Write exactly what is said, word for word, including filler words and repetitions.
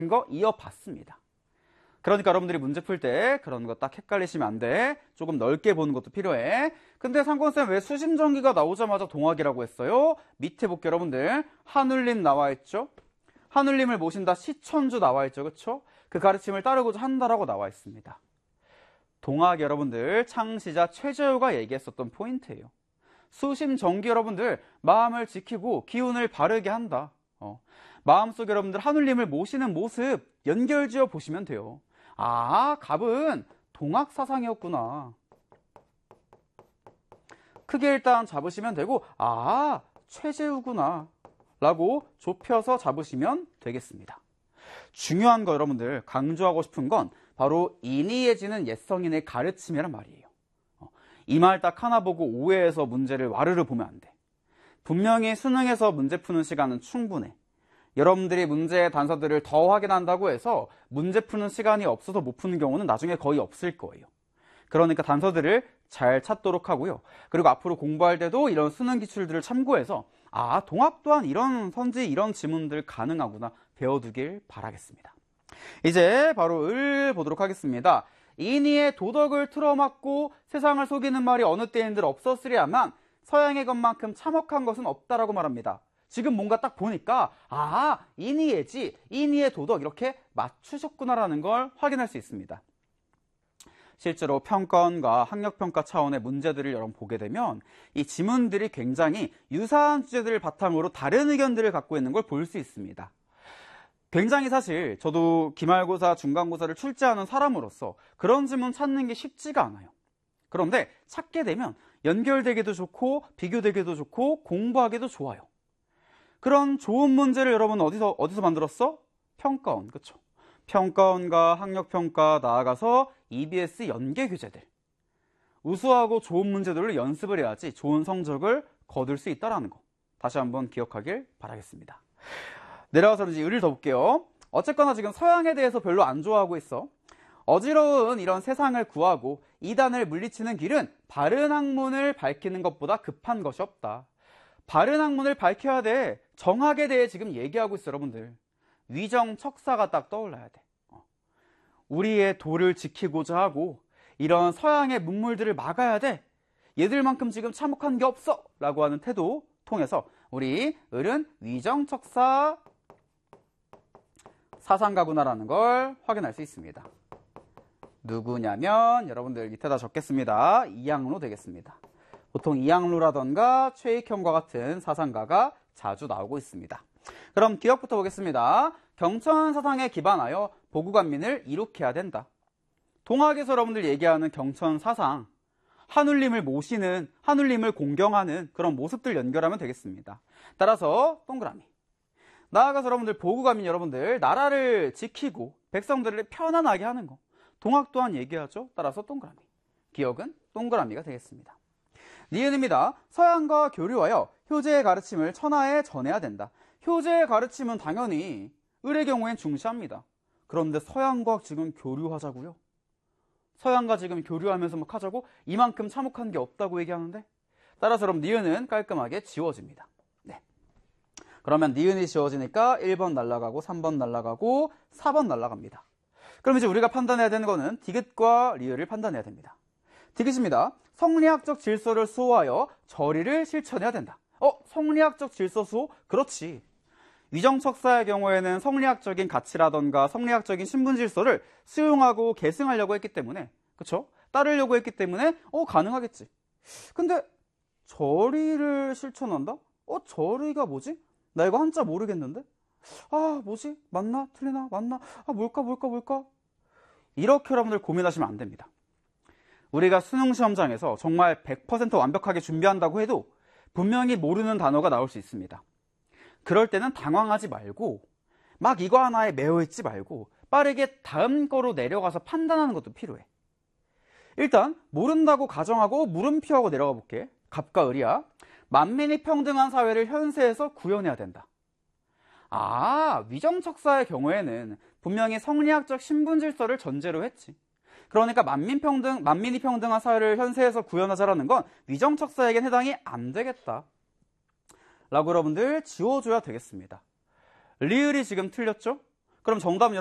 거 이어봤습니다. 그러니까 여러분들이 문제 풀 때 그런 거 딱 헷갈리시면 안 돼. 조금 넓게 보는 것도 필요해. 근데 상권쌤 왜 수심전기가 나오자마자 동학이라고 했어요? 밑에 볼게요, 여러분들. 한울림 나와 있죠? 한울림을 모신다 시천주 나와 있죠, 그쵸? 그 가르침을 따르고자 한다라고 나와 있습니다. 동학 여러분들 창시자 최저유가 얘기했었던 포인트예요. 수심전기 여러분들 마음을 지키고 기운을 바르게 한다. 어. 마음속에 여러분들 한울림을 모시는 모습 연결지어 보시면 돼요. 아, 갑은 동학 사상이었구나. 크게 일단 잡으시면 되고, 아, 최재우구나 라고 좁혀서 잡으시면 되겠습니다. 중요한 거 여러분들 강조하고 싶은 건 바로 인이해지는 옛성인의 가르침이란 말이에요. 이 말 딱 하나 보고 오해해서 문제를 와르르 보면 안 돼. 분명히 수능에서 문제 푸는 시간은 충분해. 여러분들이 문제의 단서들을 더 확인한다고 해서 문제 푸는 시간이 없어서 못 푸는 경우는 나중에 거의 없을 거예요. 그러니까 단서들을 잘 찾도록 하고요. 그리고 앞으로 공부할 때도 이런 수능 기출들을 참고해서 아, 동학 또한 이런 선지, 이런 지문들 가능하구나 배워두길 바라겠습니다. 이제 바로 을 보도록 하겠습니다. 인의의 도덕을 틀어막고 세상을 속이는 말이 어느 때인들 없었으리야만 서양의 것만큼 참혹한 것은 없다라고 말합니다. 지금 뭔가 딱 보니까 아, 인의예지, 인의의 도덕 이렇게 맞추셨구나라는 걸 확인할 수 있습니다. 실제로 평가원과 학력평가 차원의 문제들을 여러분 보게 되면 이 지문들이 굉장히 유사한 주제들을 바탕으로 다른 의견들을 갖고 있는 걸 볼 수 있습니다. 굉장히 사실 저도 기말고사, 중간고사를 출제하는 사람으로서 그런 지문 찾는 게 쉽지가 않아요. 그런데 찾게 되면 연결되기도 좋고 비교되기도 좋고 공부하기도 좋아요. 그런 좋은 문제를 여러분 어디서 어디서 만들었어? 평가원, 그쵸? 평가원과 학력평가 나아가서 이비에스 연계 교재들. 우수하고 좋은 문제들을 연습을 해야지 좋은 성적을 거둘 수 있다는 거. 다시 한번 기억하길 바라겠습니다. 내려가서 이제 을을 더 볼게요. 어쨌거나 지금 서양에 대해서 별로 안 좋아하고 있어. 어지러운 이런 세상을 구하고 이단을 물리치는 길은 바른 학문을 밝히는 것보다 급한 것이 없다. 바른 학문을 밝혀야 돼. 정학에 대해 지금 얘기하고 있어, 여러분들. 위정, 척사가 딱 떠올라야 돼. 우리의 도를 지키고자 하고 이런 서양의 문물들을 막아야 돼. 얘들만큼 지금 참혹한 게 없어 라고 하는 태도 통해서 우리 을은 위정, 척사, 사상가구나라는 걸 확인할 수 있습니다. 누구냐면 여러분들 밑에다 적겠습니다. 이양로 되겠습니다. 보통 이양로라던가 최익형과 같은 사상가가 자주 나오고 있습니다. 그럼 기억부터 보겠습니다. 경천사상에 기반하여 보국안민을 이룩해야 된다. 동학에서 여러분들 얘기하는 경천사상, 한울림을 모시는, 한울림을 공경하는 그런 모습들 연결하면 되겠습니다. 따라서 동그라미. 나아가서 여러분들 보국안민 여러분들 나라를 지키고 백성들을 편안하게 하는 거. 동학 또한 얘기하죠. 따라서 동그라미. 기억은 동그라미가 되겠습니다. 니은입니다. 서양과 교류하여 효제의 가르침을 천하에 전해야 된다. 효제의 가르침은 당연히 을의 경우엔 중시합니다. 그런데 서양과 지금 교류하자고요? 서양과 지금 교류하면서 막 하자고? 이만큼 참혹한 게 없다고 얘기하는데? 따라서 그럼 니은은 깔끔하게 지워집니다. 네. 그러면 니은이 지워지니까 일 번 날아가고 삼 번 날아가고 사 번 날아갑니다. 그럼 이제 우리가 판단해야 되는 거는 디귿과 리을을 판단해야 됩니다. 디귿입니다. 성리학적 질서를 수호하여 절의를 실천해야 된다. 어? 성리학적 질서 수호? 그렇지. 위정척사의 경우에는 성리학적인 가치라던가 성리학적인 신분 질서를 수용하고 계승하려고 했기 때문에, 그쵸? 따르려고 했기 때문에 어 가능하겠지. 근데 절의를 실천한다? 어 절의가 뭐지? 나 이거 한자 모르겠는데? 아 뭐지? 맞나? 틀리나? 맞나? 아 뭘까 뭘까 뭘까? 이렇게 여러분들 고민하시면 안 됩니다. 우리가 수능 시험장에서 정말 백 퍼센트 완벽하게 준비한다고 해도 분명히 모르는 단어가 나올 수 있습니다. 그럴 때는 당황하지 말고 막 이거 하나에 매여있지 말고 빠르게 다음 거로 내려가서 판단하는 것도 필요해. 일단 모른다고 가정하고 물음표하고 내려가 볼게. 갑과 을이야. 만민이 평등한 사회를 현세에서 구현해야 된다. 아, 위정척사의 경우에는 분명히 성리학적 신분 질서를 전제로 했지. 그러니까 만민평등, 만민이 평등한 사회를 현세에서 구현하자라는 건 위정척사에겐 해당이 안 되겠다. 라고 여러분들 지워줘야 되겠습니다. 리을이 지금 틀렸죠? 그럼 정답은